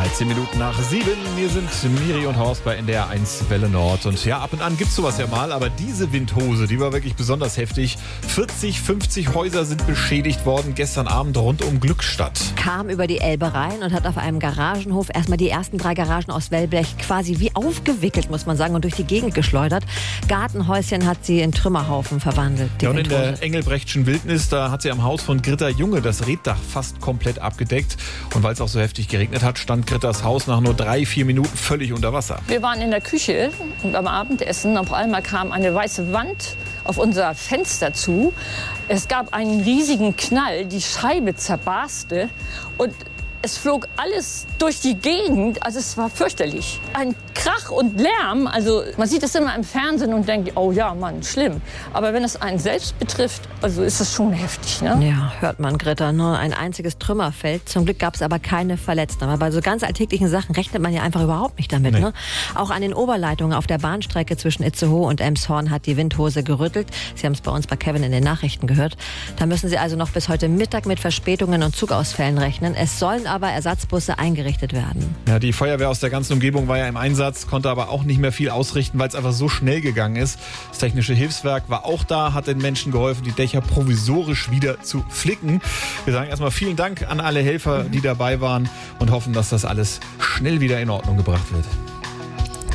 13 Minuten nach 7. Hier sind Miri und Horst bei NDR 1 Welle Nord. Und ja, ab und an gibt's sowas ja mal, aber diese Windhose, die war wirklich besonders heftig. 40, 50 Häuser sind beschädigt worden gestern Abend rund um Glückstadt. Kam über die Elbe rein und hat auf einem Garagenhof erstmal die ersten 3 Garagen aus Wellblech quasi wie aufgewickelt, muss man sagen, und durch die Gegend geschleudert. Gartenhäuschen hat sie in Trümmerhaufen verwandelt. Ja, und in der Engelbrechtschen Wildnis, da hat sie am Haus von Gritta Junge das Reetdach fast komplett abgedeckt. Und weil es auch so heftig geregnet hat, stand Grittas Haus nach nur 3-4 Minuten völlig unter Wasser. Wir waren in der Küche und beim Abendessen. Auf einmal kam eine weiße Wand auf unser Fenster zu. Es gab einen riesigen Knall, die Scheibe zerbarste und es flog alles durch die Gegend, also es war fürchterlich. Ein Krach und Lärm, also man sieht es immer im Fernsehen und denkt, oh ja, Mann, schlimm. Aber wenn es einen selbst betrifft, also ist es schon heftig, ne? Ja, hört man, Gritta, nur ein einziges Trümmerfeld. Zum Glück gab es aber keine Verletzten. Aber bei so ganz alltäglichen Sachen rechnet man ja einfach überhaupt nicht damit. Nee. Ne? Auch an den Oberleitungen auf der Bahnstrecke zwischen Itzehoe und Elmshorn hat die Windhose gerüttelt. Sie haben es bei uns bei Kevin in den Nachrichten gehört. Da müssen Sie also noch bis heute Mittag mit Verspätungen und Zugausfällen rechnen. Es sollen aber Ersatzbusse eingerichtet werden. Ja, die Feuerwehr aus der ganzen Umgebung war ja im Einsatz, konnte aber auch nicht mehr viel ausrichten, weil es einfach so schnell gegangen ist. Das Technische Hilfswerk war auch da, hat den Menschen geholfen, die Dächer provisorisch wieder zu flicken. Wir sagen erstmal vielen Dank an alle Helfer, die dabei waren und hoffen, dass das alles schnell wieder in Ordnung gebracht wird.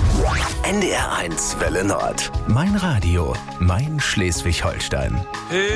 NDR 1 Welle Nord. Mein Radio, mein Schleswig-Holstein.